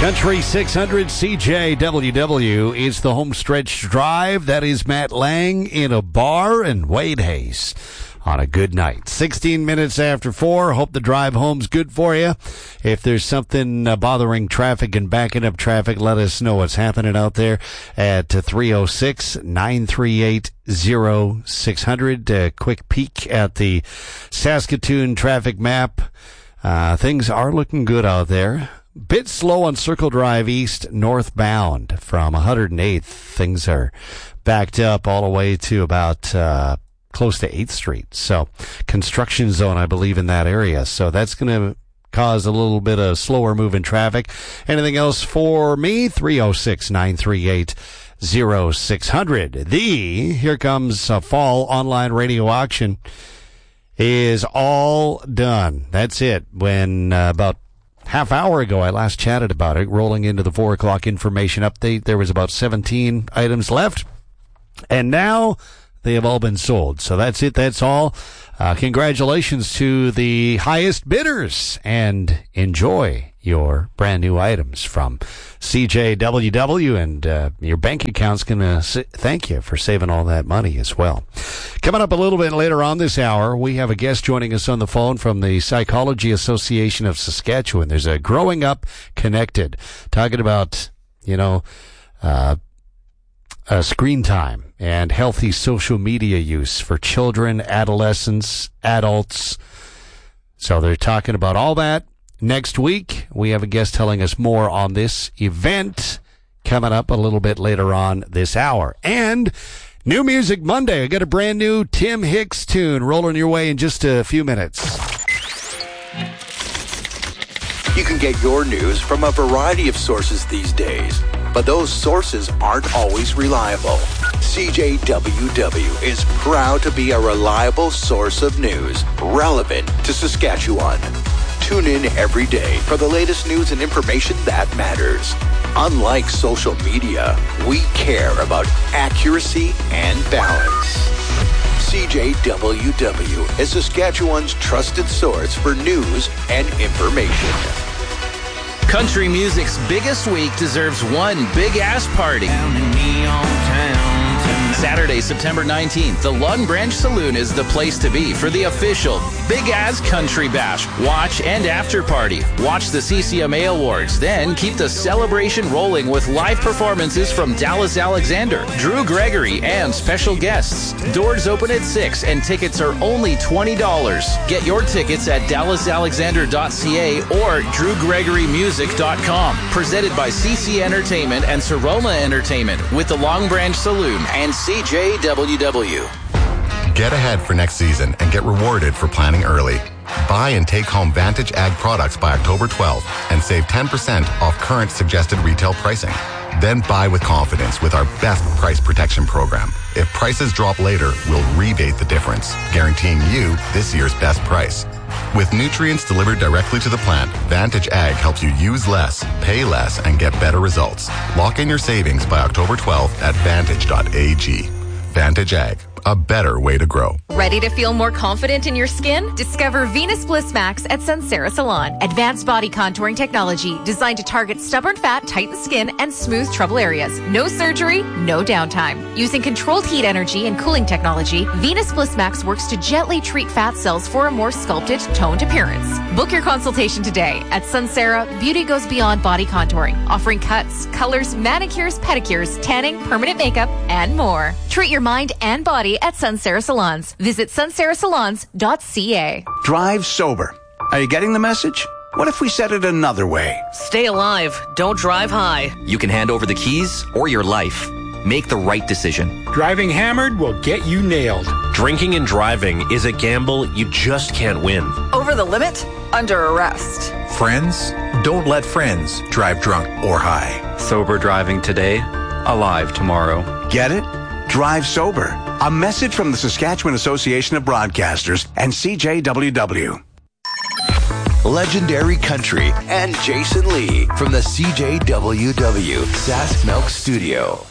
Country 600 CJWW is the home stretch drive. That is Matt Lang in a bar and Wade Hayes on a good night. 16 minutes after 4. Hope the drive home's good for you. If there's something bothering traffic and backing up traffic, let us know what's happening out there at 306-938-0600. A quick peek at the Saskatoon traffic map. Things are looking good out there. Bit slow on Circle Drive East northbound from 108th. Things are backed up all the way to about close to 8th Street. So construction zone, I believe, in that area. So that's going to cause a little bit of slower moving traffic. Anything else for me? 306-938-0600. Here Comes a Fall online radio auction is all done. That's it. When about half hour ago, I last chatted about it, rolling into the 4 o'clock information update. There was about 17 items left, and now they have all been sold. So that's it. That's all. Congratulations to the highest bidders, and enjoy your brand new items from CJWW, and your bank account's going to thank you for saving all that money as well. Coming up a little bit later on this hour, we have a guest joining us on the phone from the Psychology Association of Saskatchewan. There's a Growing Up Connected, talking about, screen time and healthy social media use for children, adolescents, adults. So they're talking about all that. Next week, we have a guest telling us more on this event coming up a little bit later on this hour. And New Music Monday. I got a brand new Tim Hicks tune rolling your way in just a few minutes. You can get your news from a variety of sources these days, but those sources aren't always reliable. CJWW is proud to be a reliable source of news relevant to Saskatchewan. Tune in every day for the latest news and information that matters. Unlike social media, we care about accuracy and balance. CJWW is Saskatchewan's trusted source for news and information. Country music's biggest week deserves one big-ass party. Saturday, September 19th, the Long Branch Saloon is the place to be for the official Big Ass Country Bash watch and after party. Watch the CCMA Awards, then keep the celebration rolling with live performances from Dallas Alexander, Drew Gregory, and special guests. Doors open at 6 and tickets are only $20. Get your tickets at dallasalexander.ca or drewgregorymusic.com. Presented by CC Entertainment and Soroma Entertainment with the Long Branch Saloon and CJWW. Get ahead for next season and get rewarded for planning early. Buy and take home Vantage Ag products by October 12th and save 10% off current suggested retail pricing. Then buy with confidence with our best price protection program. If prices drop later, we'll rebate the difference, guaranteeing you this year's best price. With nutrients delivered directly to the plant, Vantage Ag helps you use less, pay less, and get better results. Lock in your savings by October 12th at vantage.ag. Vantage Ag, a better way to grow. Ready to feel more confident in your skin? Discover Venus Bliss Max at Sunsera Salon. Advanced body contouring technology designed to target stubborn fat, tighten skin, and smooth trouble areas. No surgery, no downtime. Using controlled heat energy and cooling technology, Venus Bliss Max works to gently treat fat cells for a more sculpted, toned appearance. Book your consultation today. At Sunsera, beauty goes beyond body contouring, offering cuts, colors, manicures, pedicures, tanning, permanent makeup, and more. Treat your mind and body at Sunsera Salons. Visit sunserasalons.ca. Drive sober. Are you getting the message? What if we said it another way? Stay alive. Don't drive high. You can hand over the keys or your life. Make the right decision. Driving hammered will get you nailed. Drinking and driving is a gamble you just can't win. Over the limit? Under arrest. Friends? Don't let friends drive drunk or high. Sober driving today, alive tomorrow. Get it? Drive sober. A message from the Saskatchewan Association of Broadcasters and CJWW. Legendary Country and Jason Lee from the CJWW Sask Milk Studio.